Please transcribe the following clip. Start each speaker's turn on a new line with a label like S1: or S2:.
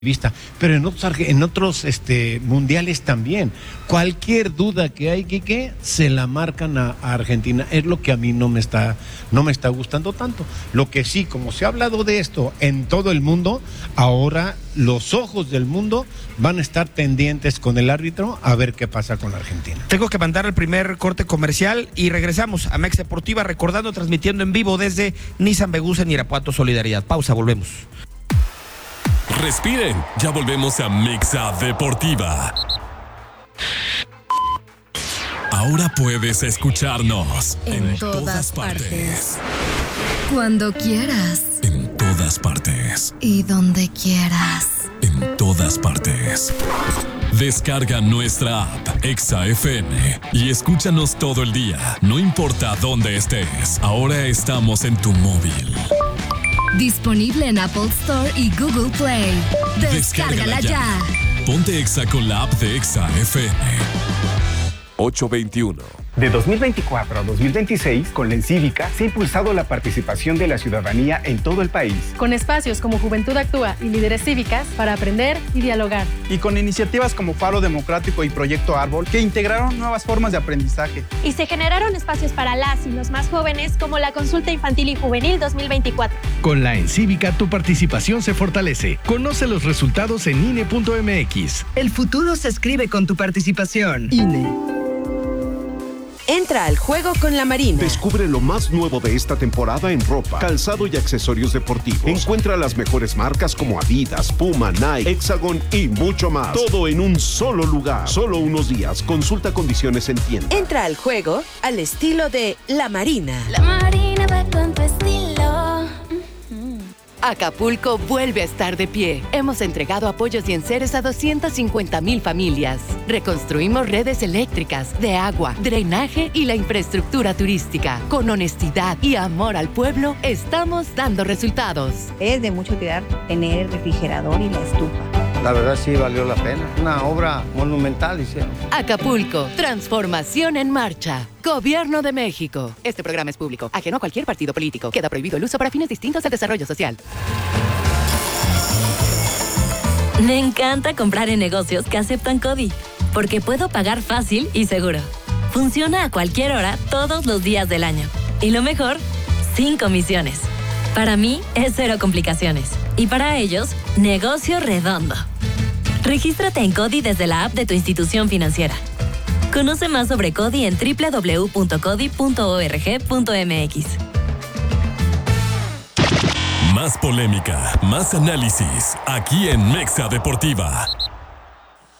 S1: vista, pero en otros mundiales también. Cualquier duda que hay, Quique, se la marcan a Argentina. Es lo que a mí no me está gustando tanto. Lo que sí, como se ha hablado de esto en todo el mundo, ahora los ojos del mundo van a estar pendientes con el árbitro a ver qué pasa con la Argentina.
S2: Tengo que mandar el primer corte comercial y regresamos a Mex Deportiva, recordando, transmitiendo en vivo desde Nissan Vegusa en Irapuato, Solidaridad. Pausa, volvemos.
S3: Respiren, ya volvemos a Mexa Deportiva. Ahora puedes escucharnos
S4: en todas partes. Cuando quieras.
S3: En todas partes.
S4: Y donde quieras.
S3: En todas partes. Descarga nuestra app Exa FM y escúchanos todo el día, no importa dónde estés. Ahora estamos en tu móvil.
S4: Disponible en Apple Store y Google Play. Descárgala ya.
S3: Ponte Exa con la app de Exa FM. 821.
S5: De 2024 a 2026, con la Encívica, se ha impulsado la participación de la ciudadanía en todo el país.
S6: Con espacios como Juventud Actúa y Líderes Cívicas para aprender y dialogar.
S7: Y con iniciativas como Faro Democrático y Proyecto Árbol, que integraron nuevas formas de aprendizaje.
S8: Y se generaron espacios para las y los más jóvenes, como la Consulta Infantil y Juvenil 2024.
S9: Con la Encívica, tu participación se fortalece. Conoce los resultados en INE.mx.
S10: El futuro se escribe con tu participación. INE.
S11: Entra al juego con la Marina.
S12: Descubre lo más nuevo de esta temporada en ropa, calzado y accesorios deportivos. Encuentra las mejores marcas como Adidas, Puma, Nike, Hexagon y mucho más. Todo en un solo lugar. Solo unos días. Consulta condiciones en tienda.
S11: Entra al juego al estilo de la Marina.
S13: La Marina va con tu estilo.
S14: Acapulco vuelve a estar de pie. Hemos entregado apoyos y enseres a 250,000 familias. Reconstruimos redes eléctricas, de agua, drenaje y la infraestructura turística. Con honestidad y amor al pueblo, estamos dando resultados.
S15: Es de mucho cuidar tener el refrigerador y la estufa.
S16: La verdad sí valió la pena. Una obra monumental hicieron.
S14: Acapulco, transformación en marcha. Gobierno de México. Este programa es público, ajeno a cualquier partido político. Queda prohibido el uso para fines distintos al desarrollo social.
S17: Me encanta comprar en negocios que aceptan CODI, porque puedo pagar fácil y seguro. Funciona a cualquier hora, todos los días del año. Y lo mejor, sin comisiones. Para mí es cero complicaciones. Y para ellos, negocio redondo. Regístrate en CODI desde la app de tu institución financiera. Conoce más sobre CODI en www.codi.org.mx.
S3: Más polémica, más análisis, aquí en Mexa Deportiva.